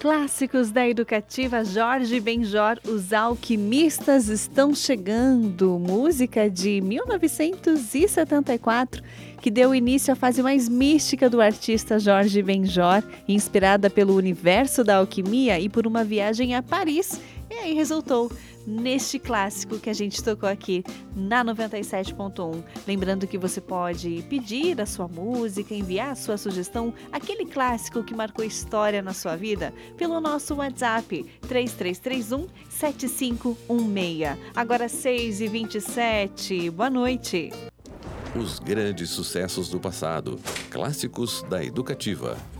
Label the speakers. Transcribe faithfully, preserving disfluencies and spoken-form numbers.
Speaker 1: Clássicos da Educativa Jorge Benjor, Os Alquimistas Estão Chegando, música de mil novecentos e setenta e quatro, que deu início à fase mais mística do artista Jorge Benjor, inspirada pelo universo da alquimia e por uma viagem a Paris, e aí resultou neste clássico que a gente tocou aqui na noventa e sete ponto um. Lembrando que você pode pedir a sua música, enviar a sua sugestão, aquele clássico que marcou história na sua vida, pelo nosso WhatsApp três três três um, sete cinco um seis. Agora seis e vinte e sete, boa noite.
Speaker 2: Os grandes sucessos do passado, clássicos da Educativa.